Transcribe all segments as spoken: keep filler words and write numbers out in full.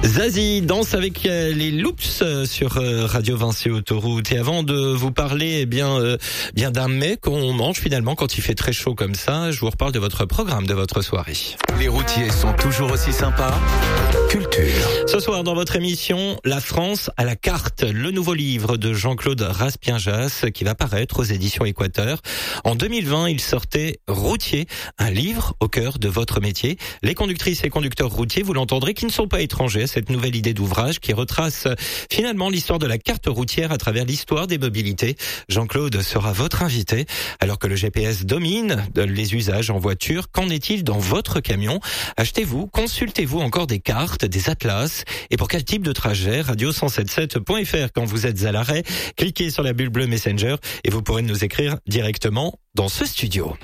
Zazie danse avec les Loops sur Radio Vinci Autoroute. Et avant de vous parler eh bien, euh, bien d'un mets qu'on mange finalement quand il fait très chaud comme ça, je vous reparle de votre programme, de votre soirée. Les routiers sont toujours aussi sympas. Culture. Ce soir dans votre émission, La France à la carte, le nouveau livre de Jean-Claude Raspienjas qui va paraître aux éditions Équateur. En deux mille vingt, il sortait Routier, un livre au cœur de votre métier. Les conductrices et conducteurs routiers, vous l'entendrez, qui ne sont pas étrangers à cette nouvelle idée d'ouvrage qui retrace finalement l'histoire de la carte routière à travers l'histoire des mobilités. Jean-Claude sera votre invité. Alors que le G P S domine les usages en voiture, qu'en est-il dans votre camion? Achetez-vous, consultez-vous encore des cartes, des atlas? Et pour quel type de trajet? radio cent soixante-dix-sept point f r quand vous êtes à l'arrêt. Cliquez sur la bulle bleue Messenger et vous pourrez nous écrire directement dans ce studio.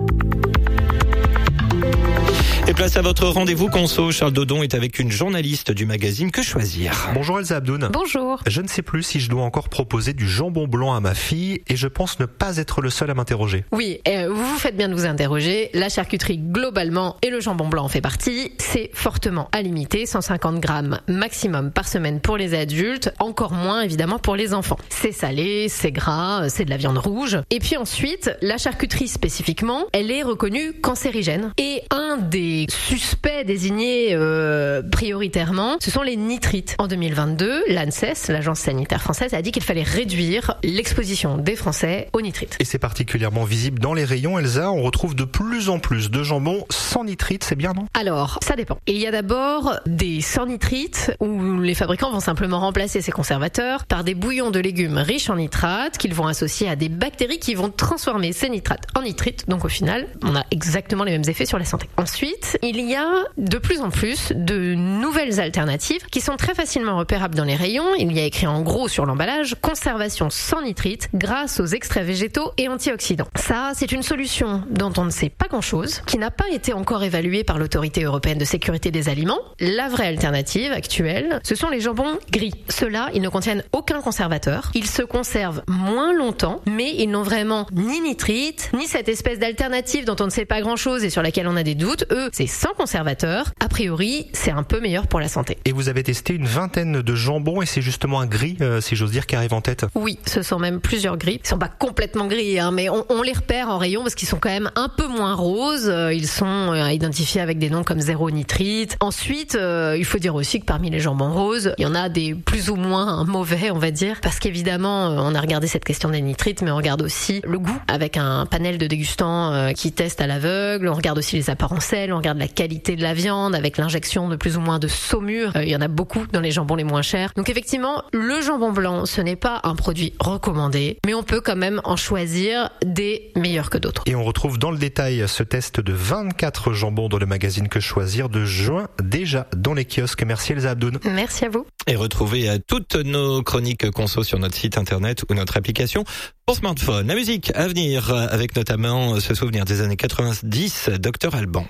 Et place à votre rendez-vous conso. Charles Dodon est avec une journaliste du magazine Que Choisir. Bonjour Elsa Abdoun. Bonjour. Je ne sais plus si je dois encore proposer du jambon blanc à ma fille et je pense ne pas être le seul à m'interroger. Oui, euh, vous vous faites bien de vous interroger. La charcuterie globalement et le jambon blanc en fait partie. C'est fortement à limiter, cent cinquante grammes maximum par semaine pour les adultes, encore moins évidemment pour les enfants. C'est salé, c'est gras, c'est de la viande rouge. Et puis ensuite, la charcuterie spécifiquement, elle est reconnue cancérigène. Et un des suspects désignés euh, prioritairement, ce sont les nitrites. En deux mille vingt-deux, l'ANSES, l'Agence sanitaire française, a dit qu'il fallait réduire l'exposition des Français aux nitrites. Et c'est particulièrement visible dans les rayons, Elsa. On retrouve de plus en plus de jambon sans nitrite, c'est bien, non? Alors, ça dépend. Il y a d'abord des sans nitrites où les fabricants vont simplement remplacer ces conservateurs par des bouillons de légumes riches en nitrates qu'ils vont associer à des bactéries qui vont transformer ces nitrates en nitrites. Donc au final, on a exactement les mêmes effets sur la santé. Ensuite, il y a de plus en plus de nouvelles alternatives qui sont très facilement repérables dans les rayons. Il y a écrit en gros sur l'emballage « Conservation sans nitrite grâce aux extraits végétaux et antioxydants ». Ça, c'est une solution dont on ne sait pas grand-chose, qui n'a pas été encore évaluée par l'Autorité européenne de sécurité des aliments. La vraie alternative actuelle, ce sont les jambons gris. Ceux-là, ils ne contiennent aucun conservateur. Ils se conservent moins longtemps, mais ils n'ont vraiment ni nitrite, ni cette espèce d'alternative dont on ne sait pas grand-chose et sur laquelle on a des doutes. Eux, c'est sans conservateur. A priori, c'est un peu meilleur pour la santé. Et vous avez testé une vingtaine de jambons et c'est justement un gris, euh, si j'ose dire, qui arrive en tête. Oui, ce sont même plusieurs gris. Ils sont pas complètement gris, hein, mais on, on les repère en rayon parce qu'ils sont quand même un peu moins roses. Ils sont euh, identifiés avec des noms comme zéro nitrite. Ensuite, euh, il faut dire aussi que parmi les jambons roses, il y en a des plus ou moins mauvais, on va dire, parce qu'évidemment, on a regardé cette question des nitrites, mais on regarde aussi le goût avec un panel de dégustants euh, qui testent à l'aveugle. On regarde aussi les apparences, on regarde la qualité de la viande avec l'injection de plus ou moins de saumure. Euh, il y en a beaucoup dans les jambons les moins chers. Donc effectivement, le jambon blanc, ce n'est pas un produit recommandé, mais on peut quand même en choisir des meilleurs que d'autres. Et on retrouve dans le détail ce test de vingt-quatre jambons dans le magazine Que Choisir de juin, déjà dans les kiosques. Merci Elsa Abdoun. Merci à vous. Et retrouvez toutes nos chroniques conso sur notre site internet ou notre application pour smartphone. La musique à venir avec notamment ce souvenir des années quatre-vingt-dix, Docteur Alban.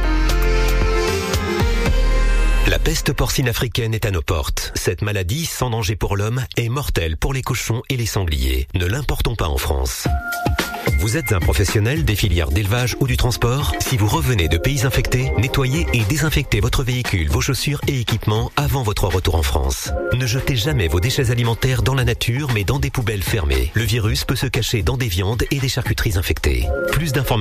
La peste porcine africaine est à nos portes. Cette maladie, sans danger pour l'homme, est mortelle pour les cochons et les sangliers. Ne l'importons pas en France. Vous êtes un professionnel des filières d'élevage ou du transport? Si vous revenez de pays infectés, nettoyez et désinfectez votre véhicule, vos chaussures et équipements avant votre retour en France. Ne jetez jamais vos déchets alimentaires dans la nature, mais dans des poubelles fermées. Le virus peut se cacher dans des viandes et des charcuteries infectées. Plus d'informations